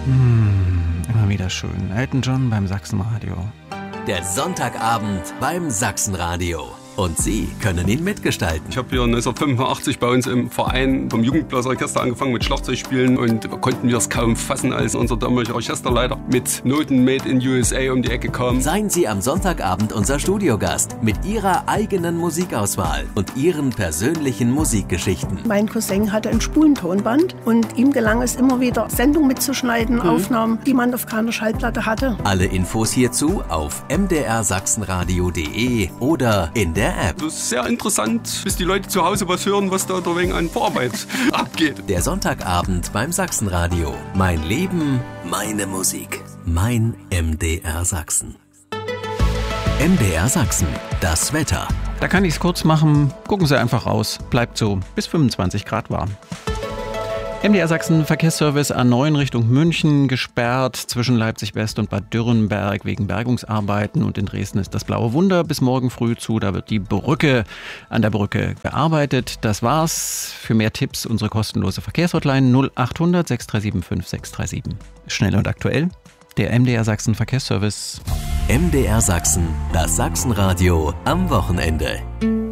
Immer wieder schön. Elton John beim Sachsenradio. Der Sonntagabend beim Sachsenradio. Und Sie können ihn mitgestalten. Ich habe hier 1985 bei uns im Verein vom Jugendblasorchester angefangen mit Schlagzeugspielen und konnten wir es kaum fassen, als unser damaliger Orchesterleiter mit Noten Made in USA um die Ecke kam. Seien Sie am Sonntagabend unser Studiogast mit Ihrer eigenen Musikauswahl und Ihren persönlichen Musikgeschichten. Mein Cousin hatte ein Spulentonband und ihm gelang es immer wieder, Sendungen mitzuschneiden, Aufnahmen, die man auf keiner Schallplatte hatte. Alle Infos hierzu auf mdrsachsenradio.de oder in der App. Das ist sehr interessant, bis die Leute zu Hause was hören, was da wegen an Vorarbeit abgeht. Der Sonntagabend beim Sachsenradio. Mein Leben, meine Musik. Mein MDR Sachsen. MDR Sachsen. Das Wetter. Da kann ich es kurz machen. Gucken Sie einfach raus. Bleibt so. Bis 25 Grad warm. MDR Sachsen Verkehrsservice A9 Richtung München gesperrt zwischen Leipzig West und Bad Dürrenberg wegen Bergungsarbeiten und in Dresden ist das Blaue Wunder bis morgen früh zu. Da wird die Brücke an der Brücke bearbeitet. Das war's. Für mehr Tipps unsere kostenlose Verkehrshotline 0800 6375 637. Schnell und aktuell. Der MDR Sachsen Verkehrsservice. MDR Sachsen, das Sachsenradio am Wochenende.